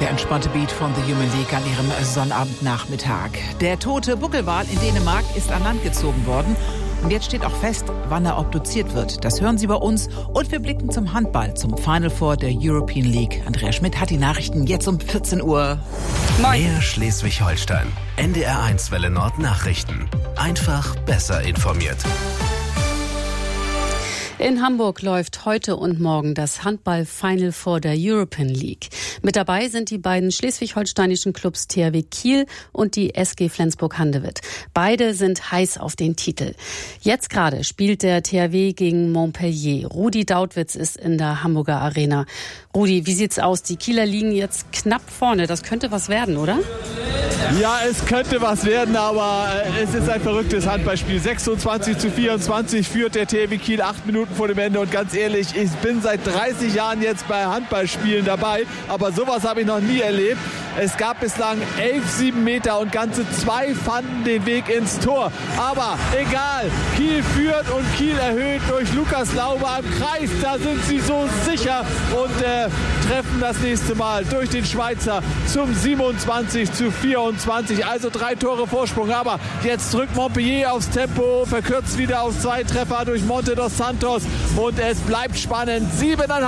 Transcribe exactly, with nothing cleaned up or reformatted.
Der entspannte Beat von The Human League an ihrem Sonnabendnachmittag. Der tote Buckelwal in Dänemark ist an Land gezogen worden. Und jetzt steht auch fest, wann er obduziert wird. Das hören Sie bei uns. Und wir blicken zum Handball, zum Final Four der European League. Andrea Schmidt hat die Nachrichten jetzt um vierzehn Uhr. Moin. Mehr Schleswig-Holstein. N D R eins Welle Nord Nachrichten. Einfach besser informiert. In Hamburg läuft heute und morgen das Handball-Final Four der European League. Mit dabei sind die beiden schleswig-holsteinischen Clubs T H W Kiel und die S G Flensburg-Handewitt. Beide sind heiß auf den Titel. Jetzt gerade spielt der T H W gegen Montpellier. Rudi Dautwitz ist in der Hamburger Arena. Rudi, wie sieht's aus? Die Kieler liegen jetzt knapp vorne. Das könnte was werden, oder? Ja, es könnte was werden, aber es ist ein verrücktes Handballspiel. sechsundzwanzig zu vierundzwanzig führt der T H W Kiel acht Minuten vor dem Ende. Und ganz ehrlich, ich bin seit dreißig Jahren jetzt bei Handballspielen dabei, aber sowas habe ich noch nie erlebt. Es gab bislang elf sieben Meter und ganze zwei fanden den Weg ins Tor. Aber egal, Kiel führt und Kiel erhöht durch Lukas Lauber am Kreis. Da sind sie so sicher und äh, treffen das nächste Mal durch den Schweizer zum siebenundzwanzig zu vierundzwanzig. Also drei Tore Vorsprung. Aber jetzt drückt Montpellier aufs Tempo, verkürzt wieder auf zwei Treffer durch Monte dos Santos und es bleibt spannend. Siebeneinhalb